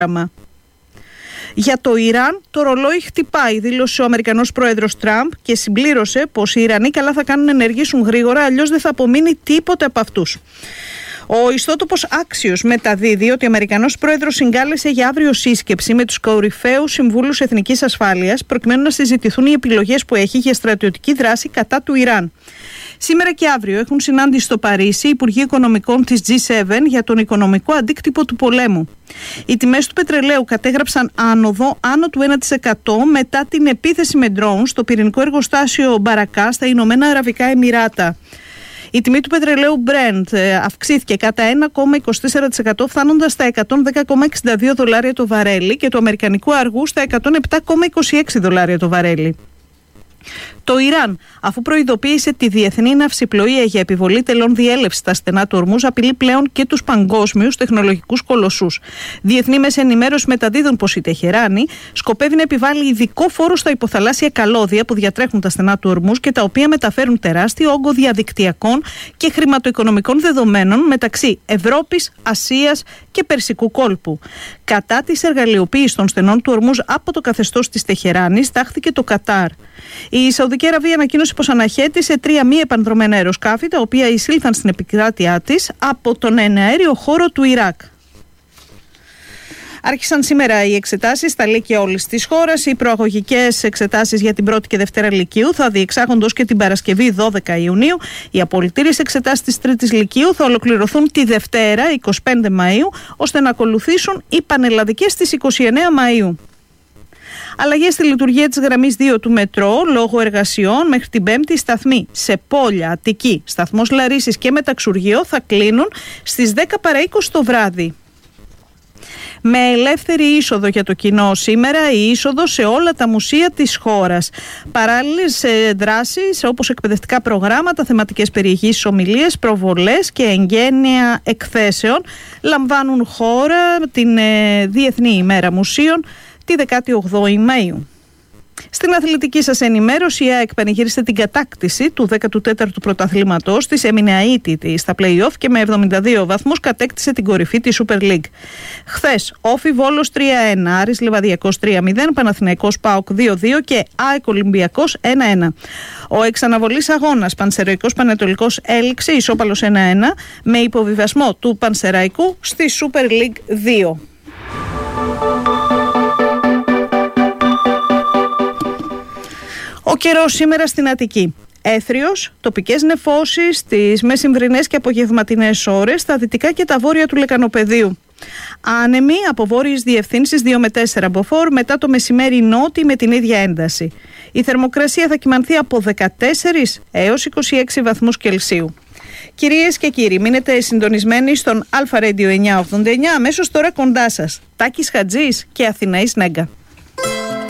Για το Ιράν, το ρολόι χτυπάει, δήλωσε ο Αμερικανός πρόεδρος Τραμπ και συμπλήρωσε πως οι Ιρανοί καλά θα κάνουν να ενεργήσουν γρήγορα, αλλιώς δεν θα απομείνει τίποτε από αυτούς. Ο ιστότοπος Axios μεταδίδει ότι ο Αμερικανός πρόεδρος συγκάλεσε για αύριο σύσκεψη με τους κορυφαίους συμβούλους εθνικής ασφάλειας προκειμένου να συζητηθούν οι επιλογές που έχει για στρατιωτική δράση κατά του Ιράν. Σήμερα και αύριο έχουν συνάντηση στο Παρίσι οι Υπουργοί Οικονομικών της G7 για τον οικονομικό αντίκτυπο του πολέμου. Οι τιμές του πετρελαίου κατέγραψαν άνοδο άνω του 1% μετά την επίθεση με ντρόουν στο πυρηνικό εργοστάσιο Μπαρακά στα Ηνωμένα Αραβικά Εμιράτα. Η τιμή του πετρελαίου Brent αυξήθηκε κατά 1,24% φτάνοντας στα $110,62 το βαρέλι και του αμερικανικού αργού στα $107,26 το βαρέλι. Το Ιράν, αφού προειδοποίησε τη διεθνή ναυσιπλοεία για επιβολή τελών διέλευσης στα στενά του Ορμούζ, απειλεί πλέον και τους παγκόσμιους τεχνολογικούς κολοσσούς. Διεθνή μέσα ενημέρωση μεταδίδουν πως η Τεχεράνη σκοπεύει να επιβάλλει ειδικό φόρο στα υποθαλάσσια καλώδια που διατρέχουν τα στενά του Ορμούζ και τα οποία μεταφέρουν τεράστιο όγκο διαδικτυακών και χρηματοοικονομικών δεδομένων μεταξύ Ευρώπης, Ασίας και Περσικού κόλπου. Κατά της εργαλειοποίησης των στενών του Ορμούζ από το καθεστώς της Τεχεράνης τάχθηκε το Κατάρ. Η Σαουδική Αραβία ανακοίνωσε πως αναχέτησε 3 μη επανδρωμένα αεροσκάφη τα οποία εισήλθαν στην επικράτειά της από τον εναέριο χώρο του Ιράκ. Άρχισαν σήμερα οι εξετάσεις στα λύκεια όλης της χώρας. Οι προαγωγικές εξετάσεις για την 1η και 2η Λυκείου θα διεξάγονται ως και την Παρασκευή 12 Ιουνίου. Οι απολυτήριες εξετάσεις της 3ης Λυκείου θα ολοκληρωθούν τη Δευτέρα 25 Μαΐου, ώστε να ακολουθήσουν οι πανελλαδικές στις 29 Μαΐου. Αλλαγές στη λειτουργία της γραμμής 2 του μετρό λόγω εργασιών μέχρι την 5η. Σταθμοί σε Πόλια, Αττική, σταθμός Λαρίσης και Μεταξουργείο θα κλείνουν στις 10 παρά 20 το βράδυ. Με ελεύθερη είσοδο για το κοινό σήμερα, η είσοδο σε όλα τα μουσεία της χώρας. Παράλληλες δράσεις όπως εκπαιδευτικά προγράμματα, θεματικές περιηγήσεις, ομιλίες, προβολές και εγγένεια εκθέσεων λαμβάνουν χώρα την Διεθνή ημέρα Μουσείων τη 18η Μαΐου. Στην αθλητική σας ενημέρωση, η ΑΕΚ πανηγύρισε την κατάκτηση του 14ου πρωταθλήματος της, έμεινε αίτητη στα play-off και με 72 βαθμούς κατέκτησε την κορυφή της Super League. Χθες, Όφι Βόλος 3-1, Άρης Λιβαδιακός 3-0, Παναθηναϊκός ΠΑΟΚ 2-2 και ΑΕΚ Ολυμπιακός 1-1. Ο εξαναβολής αγώνας Πανσεραϊκός Πανετολικός έληξε ισόπαλος 1-1 με υποβιβασμό του Πανσεραϊκού στη Super League 2. Ο καιρός σήμερα στην Αττική. Έθριος, τοπικές νεφώσεις στις μεσημβρινές και απογευματινές ώρες στα δυτικά και τα βόρεια του Λεκανοπεδίου. Άνεμοι από βόρειες διευθύνσεις 2 με 4 μποφόρ, μετά το μεσημέρι νότιοι με την ίδια ένταση. Η θερμοκρασία θα κυμανθεί από 14 έως 26 βαθμούς Κελσίου. Κυρίες και κύριοι, μείνετε συντονισμένοι στον Αλφα Radio 989, αμέσως τώρα κοντά σας. Τάκης Χατζής και Αθηναής Νέγκα.